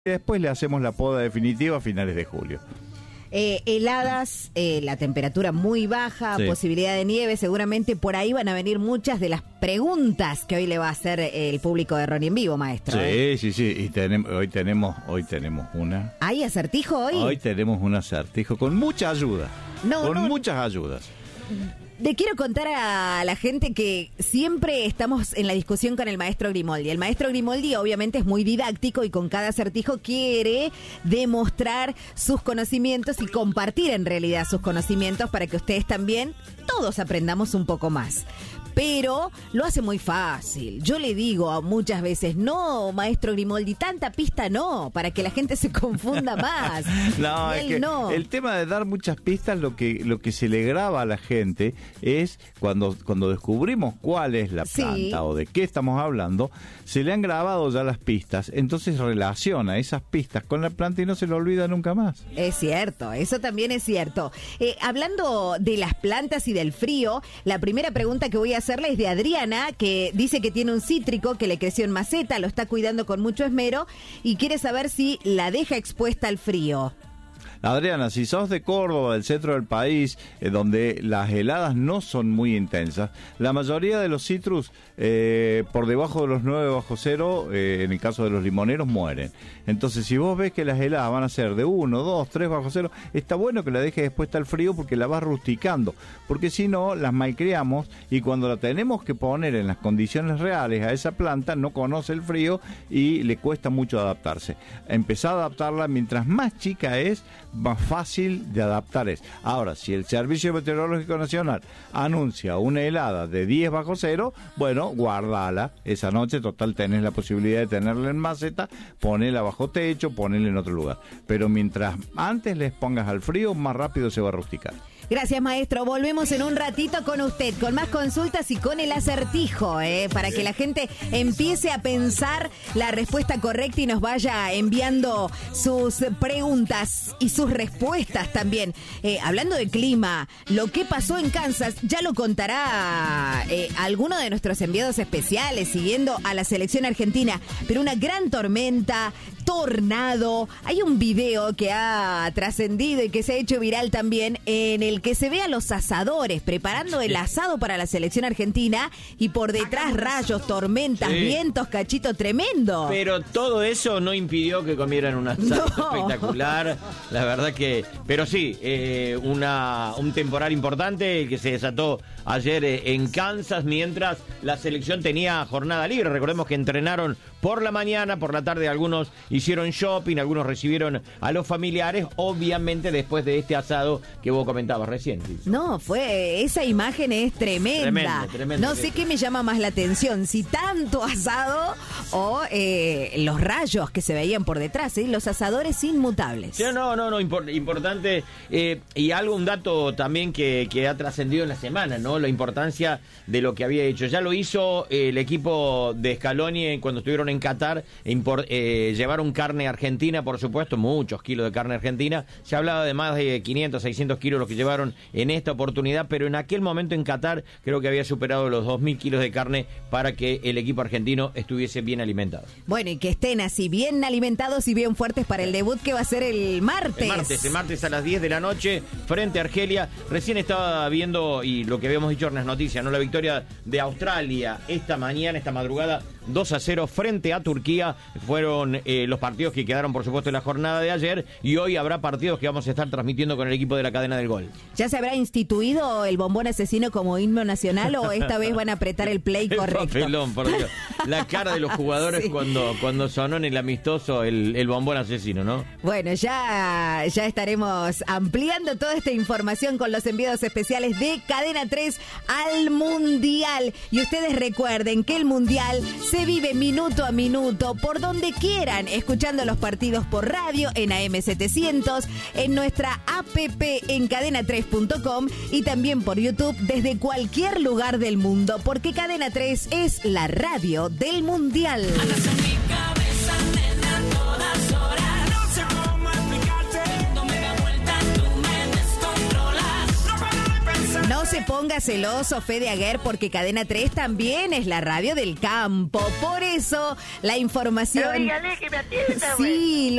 Y después le hacemos la poda definitiva a finales de julio. Heladas, la temperatura muy baja, Sí. Posibilidad de nieve, seguramente por ahí van a venir muchas de las preguntas que hoy le va a hacer el público de Ronnie en Vivo, maestro. Sí. Y hoy tenemos una. ¿Hay acertijo hoy? Hoy tenemos un acertijo con mucha ayuda. Muchas ayudas. Le quiero contar a la gente que siempre estamos en la discusión con el maestro Grimoldi. El maestro Grimoldi obviamente es muy didáctico y con cada acertijo quiere demostrar sus conocimientos y compartir en realidad sus conocimientos para que ustedes también, todos aprendamos un poco más. Pero lo hace muy fácil. Yo le digo muchas veces, no, maestro Grimoldi, tanta pista no, para que la gente se confunda más. No, es que el tema de dar muchas pistas, lo que se le graba a la gente es cuando descubrimos cuál es la planta o de qué estamos hablando, se le han grabado ya las pistas, entonces relaciona esas pistas con la planta y no se lo olvida nunca más. Es cierto, eso también es cierto. Hablando de las plantas y del frío, la primera pregunta que voy a hacerle es de Adriana, que dice que tiene un cítrico que le creció en maceta, lo está cuidando con mucho esmero y quiere saber si la deja expuesta al frío. Adriana, si sos de Córdoba, del centro del país, donde las heladas no son muy intensas, la mayoría de los citrus por debajo de los 9 bajo cero, en el caso de los limoneros, mueren. Entonces, si vos ves que las heladas van a ser de 1, 2, 3 bajo cero, está bueno que la dejes expuesta al frío porque la vas rusticando, porque si no, las malcriamos y cuando la tenemos que poner en las condiciones reales a esa planta, no conoce el frío y le cuesta mucho adaptarse. Empezar a adaptarla mientras más chica es, más fácil de adaptar es. Ahora, si el Servicio Meteorológico Nacional anuncia una helada de 10 bajo cero, bueno, guardala esa noche, total tenés la posibilidad de tenerla en maceta, ponela bajo techo, ponela en otro lugar. Pero mientras antes les pongas al frío, más rápido se va a rusticar. Gracias, maestro. Volvemos en un ratito con usted, con más consultas y con el acertijo, para que la gente empiece a pensar la respuesta correcta y nos vaya enviando sus preguntas y sus respuestas también. Hablando de clima, lo que pasó en Kansas ya lo contará alguno de nuestros enviados especiales siguiendo a la selección argentina, pero una gran tormenta, tornado. Hay un video que ha trascendido y que se ha hecho viral también en el que se ve a los asadores preparando el asado para la selección argentina y por detrás rayos, tormentas, vientos, cachito tremendo. Pero todo eso no impidió que comieran un asado espectacular, la verdad que... Pero sí, un temporal importante que se desató ayer en Kansas mientras la selección tenía jornada libre. Recordemos que entrenaron por la mañana, por la tarde algunos hicieron shopping, algunos recibieron a los familiares, obviamente después de este asado que vos comentabas recién. No, esa imagen es tremenda. Tremenda. No sé qué me llama más la atención, si tanto asado o los rayos que se veían por detrás, los asadores inmutables. Sí, no, importante. Y un dato también que ha trascendido en la semana, ¿no? La importancia de lo que había hecho. Ya lo hizo el equipo de Scaloni cuando estuvieron en Qatar, llevaron carne argentina, por supuesto, muchos kilos de carne argentina. Se hablaba de más de 500, 600 kilos los que llevaron en esta oportunidad, pero en aquel momento en Qatar creo que había superado los 2.000 kilos de carne para que el equipo argentino estuviese bien alimentado. Bueno, y que estén así bien alimentados y bien fuertes para el debut que va a ser el martes. El martes a las 10 de la noche frente a Argelia. Recién estaba viendo, y lo que habíamos dicho en las noticias, ¿no? La victoria de Australia esta madrugada, 2-0 frente a Turquía. Fueron los partidos que quedaron, por supuesto, en la jornada de ayer, y hoy habrá partidos que vamos a estar transmitiendo con el equipo de la cadena del gol. ¿Ya se habrá instituido el bombón asesino como himno nacional o esta vez van a apretar el play correcto? Papelón, por Dios. La cara de los jugadores cuando sonó en el amistoso el bombón asesino, ¿no? Bueno, ya estaremos ampliando toda esta información con los enviados especiales de Cadena 3 al Mundial. Y ustedes recuerden que el Mundial se vive minuto a minuto por donde quieran, escuchando los partidos por radio en AM700, en nuestra app en cadena3.com y también por YouTube desde cualquier lugar del mundo, porque Cadena 3 es la radio del Mundial. No se ponga ponga celoso, Fede Aguer, porque Cadena 3 también es la radio del campo. Por eso, la información... Pero dígale que me atienda, güey. Sí,